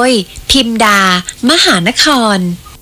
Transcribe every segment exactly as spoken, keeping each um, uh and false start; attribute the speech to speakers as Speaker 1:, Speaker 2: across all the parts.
Speaker 1: ยพิมดามหานคร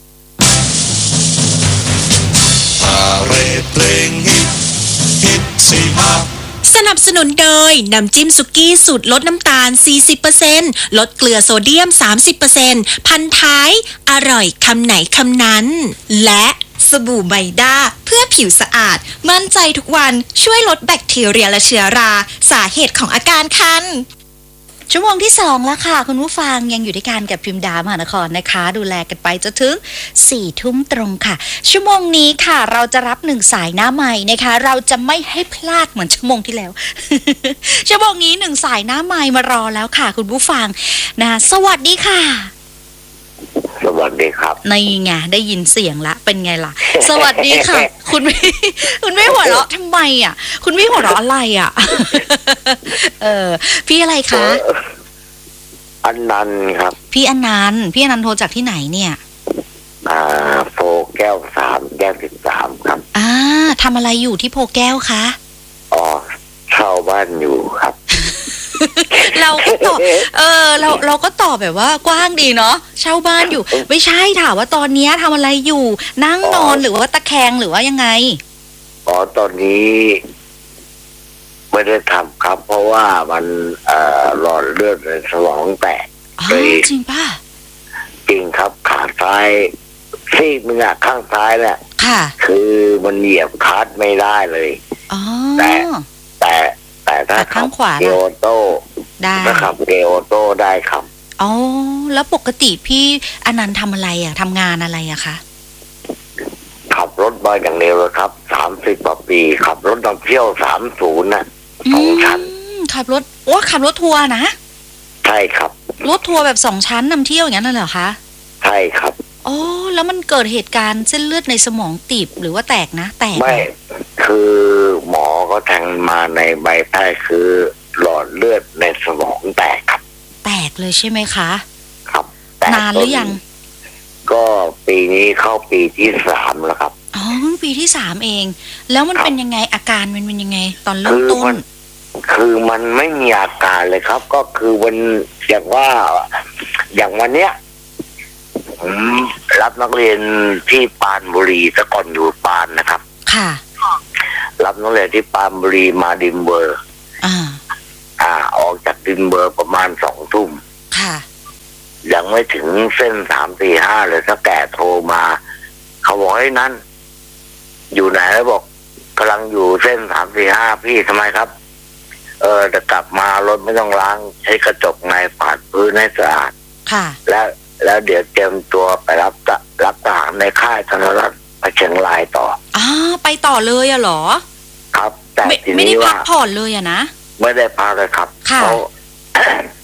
Speaker 2: พาเรดเพลงฮิตฮิตสี่ห้า
Speaker 1: สนับสนุนโดยน้ำจิ้มสุกี้สูตรลดน้ำตาล สี่สิบเปอร์เซ็นต์ ลดเกลือโซเดียม สามสิบเปอร์เซ็นต์ พันท้ายอร่อยคำไหนคำนั้นและสบู่ไบด้าเพื่อผิวสะอาดมั่นใจทุกวันช่วยลดแบคทีเรียและเชื้อราสาเหตุของอาการคันชั่วโมงที่สองแล้วค่ะคุณผู้ฟังยังอยู่ด้วยกันกับพิมดามหานครนะคะดูแลกันไปจนถึงสี่ทุ่มตรงค่ะชั่วโมงนี้ค่ะเราจะรับหนึ่งสายหน้าใหม่นะคะเราจะไม่ให้พลาดเหมือนชั่วโมงที่แล้ว ชั่วโมงนี้หนึ่งสายหน้าใหม่มารอแล้วค่ะคุณผู้ฟังนะสวัสดีค่ะ
Speaker 3: สวัสดีครับ
Speaker 1: นี่ไงได้ยินเสียงละเป็นไงล่ะ สวัสดีค่ะ คุณพี่คุณพี่หัวเราะทำไมอ่ะคุณพี่หัวเราะอะไรอ่ะ เออพี่อะไรคะ
Speaker 3: อันนันต์ครับ
Speaker 1: พี่อนันต์พี่อนันต์โทรจากที่ไหนเนี่ย
Speaker 3: อ่าโพแก้วสามแก้วสิบสามครับ
Speaker 1: อ่าทำอะไรอยู่ที่โพแก้วคะ
Speaker 3: อ๋อเช่าบ้านอยู่ครับ
Speaker 1: เราก็ตอบเออเราเราก็ตอบแบบว่ากว้างดีเนาะเช่าบ้านอยู่ไม่ใช่ถามว่าตอนนี้ทำอะไรอยู่นั่งนอนหรือว่าตะแคงหรือว่ายังไง
Speaker 3: อ๋อตอนนี้ไม่ได้ทำครับเพราะว่ามันเอ่อหลอดเลือดในสมองแตก
Speaker 1: จริงป่ะ
Speaker 3: จริงครับขาซ้ายซีกมันอะข้างซ้ายเนี่ย
Speaker 1: ค่ะ
Speaker 3: คือมันเหยียบคลัตช์ไม่ได้เลย
Speaker 1: อ๋อ
Speaker 3: แต่แต่แต่ถ้าขับเกียร์ออโต้
Speaker 1: ได้
Speaker 3: ถ้าขับเกียร์ออโต้ได้ครับ
Speaker 1: อ๋อแล้วปกติพี่อนันต์ทำอะไรอ่ะทำงานอะไรอะคะ
Speaker 3: ขับรถมาอย่างเร็วเลยครับสามสิบกว่าปีขับรถนำเที่ยวสามศูนย์น่ะสองชั้น
Speaker 1: ขับรถว่าขับรถทัวร์นะ
Speaker 3: ใช่ครับ
Speaker 1: รถทัวร์แบบสองชั้นนำเที่ยวอย่างนั้นเหรอคะ
Speaker 3: ใช่ครับ
Speaker 1: อ๋อแล้วมันเกิดเหตุการณ์เส้นเลือดในสมองตีบหรือว่าแตกนะแตก
Speaker 3: ไม่คือหมอก็แทงมาในใบแพทย์คือหลอดเลือดในสมองแตกครับ
Speaker 1: แตกเลยใช่ไหมคะ
Speaker 3: ครับ
Speaker 1: นานหรือยัง
Speaker 3: ก็ปีนี้เข้าปีที่สามแล้วครับ
Speaker 1: อ๋อปีที่สามเองแล้วมันเป็นยังไงอาการมันเป็นยังไงตอนเริ่มต้น
Speaker 3: คือมันไม่มีอาการเลยครับก็คือวันอย่างว่าอย่างวันเนี้ยผมรับนักเรียนที่ปรานบุรีแต่ก่อนอยู่ปรานนะครับ
Speaker 1: ค่ะ
Speaker 3: รับนักเรียนที่ปรานบุรีมาดินเบอร์
Speaker 1: อ่า
Speaker 3: อ่าออกจากดินเบอร์ประมาณสองทุ่ม
Speaker 1: ค่ะ
Speaker 3: ยังไม่ถึงเส้นสามสี่ห้าเลยถ้าแก่โทรมาเขาบอกให้นั้นอยู่ไหนแล้วบอกกำลังอยู่เส้นสามสี่ห้าพี่ทำไมครับเออจะกลับมารถไม่ต้องล้างใช้กระจกในปาดพื้นให้สะอาด
Speaker 1: ค่ะ
Speaker 3: แล้วแล้วเดี๋ยวเตรียมตัวไปรับรับทหารในค่ายธนรัตน์ไปเชียงรายต่อ
Speaker 1: อ๋อไปต่อเลยอะเหรอ
Speaker 3: ครับแต่ที
Speaker 1: นี้ว่าไม่ได้พักผ่อนเลยอะนะ
Speaker 3: ไม่ได้พักเลยครับเขา